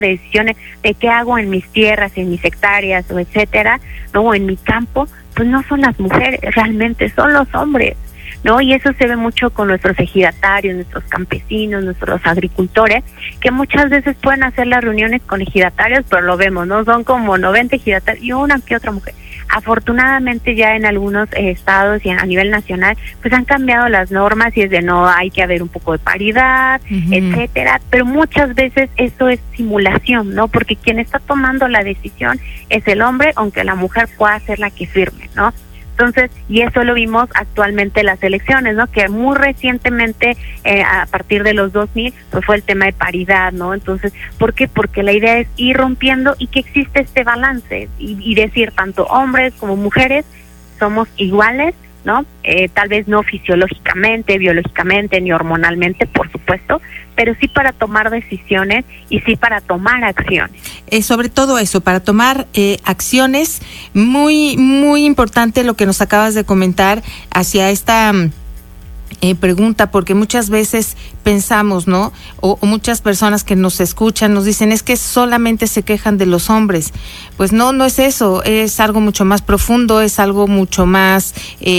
decisiones de qué hago en mis tierras, en mis hectáreas o etcétera, ¿no? O en mi campo, pues no son las mujeres, realmente son los hombres, ¿no? Y eso se ve mucho con nuestros ejidatarios, nuestros campesinos, nuestros agricultores, que muchas veces pueden hacer las reuniones con ejidatarios, pero lo vemos, ¿no? Son como 90 ejidatarios y una que otra mujer. Afortunadamente ya en algunos estados y a nivel nacional pues han cambiado las normas y es de no, hay que haber un poco de paridad, etcétera, pero muchas veces eso es simulación, ¿no? Porque quien está tomando la decisión es el hombre, aunque la mujer pueda ser la que firme, ¿no? Entonces, y eso lo vimos actualmente en las elecciones, ¿no? Que muy recientemente, a partir de los 2000, pues fue el tema de paridad, ¿no? Entonces, ¿por qué? Porque la idea es ir rompiendo y que existe este balance y decir tanto hombres como mujeres somos iguales, ¿no? Tal vez no fisiológicamente, biológicamente, ni hormonalmente, por supuesto, pero sí para tomar decisiones y sí para tomar acciones. Sobre todo eso, para tomar acciones, muy, muy importante lo que nos acabas de comentar hacia esta pregunta, porque muchas veces pensamos, ¿no? O muchas personas que nos escuchan nos dicen, es que solamente se quejan de los hombres. Pues no es eso, es algo mucho más profundo, es algo mucho más,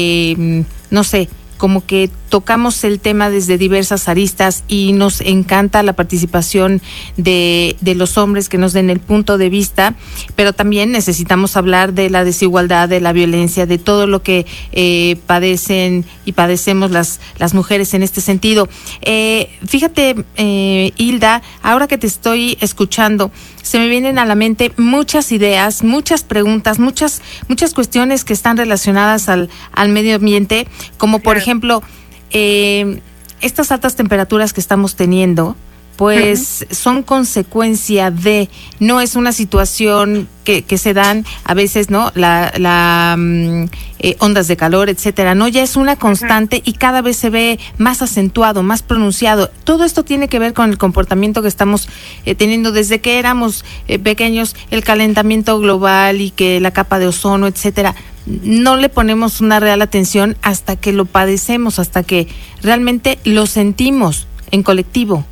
no sé, como que tocamos el tema desde diversas aristas y nos encanta la participación de los hombres que nos den el punto de vista, pero también necesitamos hablar de la desigualdad, de la violencia, de todo lo que padecen y padecemos las mujeres en este sentido. Fíjate, Hilda, ahora que te estoy escuchando, se me vienen a la mente muchas ideas, muchas preguntas, muchas cuestiones que están relacionadas al medio ambiente, como por ejemplo, estas altas temperaturas que estamos teniendo, pues son consecuencia de, no es una situación que se dan a veces, ¿no? Ondas de calor, etcétera, ¿no? Ya es una constante y cada vez se ve más acentuado, más pronunciado. Todo esto tiene que ver con el comportamiento que estamos teniendo desde que éramos pequeños, el calentamiento global y que la capa de ozono, etcétera. No le ponemos una real atención hasta que lo padecemos, hasta que realmente lo sentimos en colectivo.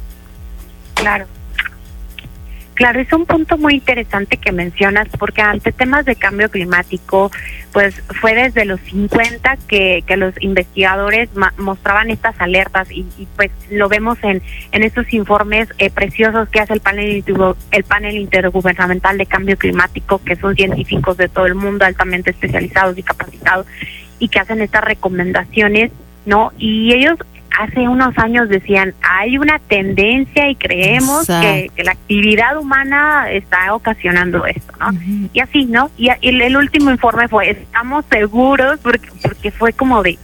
Claro, es un punto muy interesante que mencionas, porque ante temas de cambio climático, pues fue desde los 50 que los investigadores mostraban estas alertas y pues lo vemos en estos informes preciosos que hace el panel intergubernamental de cambio climático, que son científicos de todo el mundo altamente especializados y capacitados y que hacen estas recomendaciones, ¿no? Y ellos hace unos años decían, hay una tendencia y creemos que la actividad humana está ocasionando esto, ¿no? Y así, ¿no? Y el último informe fue, estamos seguros, porque fue como de,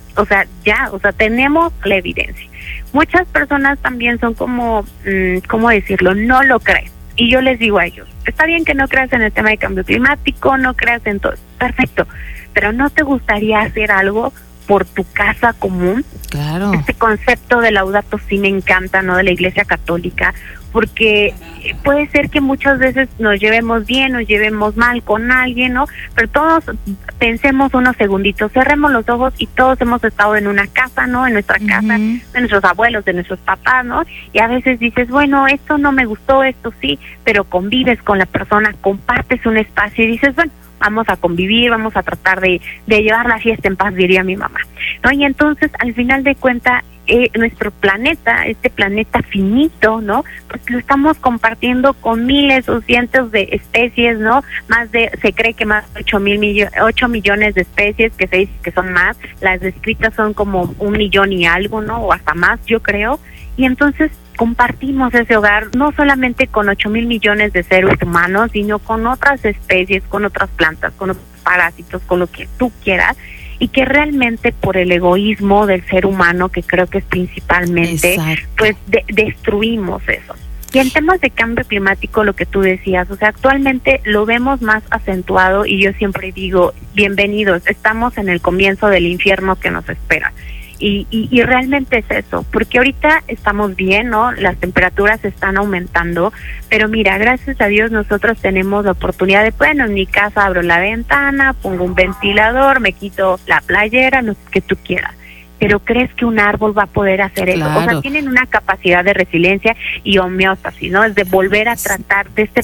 tenemos la evidencia. Muchas personas también son como, ¿cómo decirlo? No lo creen. Y yo les digo a ellos, está bien que no creas en el tema de cambio climático, no creas en todo, perfecto, pero ¿no te gustaría hacer algo por tu casa común? Claro. Este concepto de Laudato Si me encanta, ¿no? De la Iglesia Católica, porque puede ser que muchas veces nos llevemos bien, nos llevemos mal con alguien, ¿no? Pero todos pensemos unos segunditos, cerremos los ojos y todos hemos estado en una casa, ¿no? En nuestra casa, de nuestros abuelos, de nuestros papás, ¿no? Y a veces dices, bueno, esto no me gustó, esto sí, pero convives con la persona, compartes un espacio y dices, bueno, vamos a convivir, vamos a tratar de llevar la fiesta en paz, diría mi mamá, ¿no? Y entonces, al final de cuentas, nuestro planeta, este planeta finito, ¿no? Pues lo estamos compartiendo con miles o cientos de especies, ¿no? Se cree que más de 8 millones de especies, que se dice que son más, las descritas son como 1 millón y algo, ¿no? O hasta más, yo creo. Y entonces compartimos ese hogar no solamente con 8,000 millones de seres humanos, sino con otras especies, con otras plantas, con otros parásitos, con lo que tú quieras, y que realmente por el egoísmo del ser humano, que creo que es principalmente, pues destruimos eso. Y en temas de cambio climático, lo que tú decías, o sea, actualmente lo vemos más acentuado y yo siempre digo, bienvenidos, estamos en el comienzo del infierno que nos espera. Y realmente es eso, porque ahorita estamos bien, ¿no? Las temperaturas están aumentando, pero mira, gracias a Dios nosotros tenemos la oportunidad de, bueno, en mi casa abro la ventana, pongo un ventilador, me quito la playera, lo que tú quieras. Pero ¿crees que un árbol va a poder hacer eso? O sea, tienen una capacidad de resiliencia y homeostasis, ¿no? Es de volver a tratar de este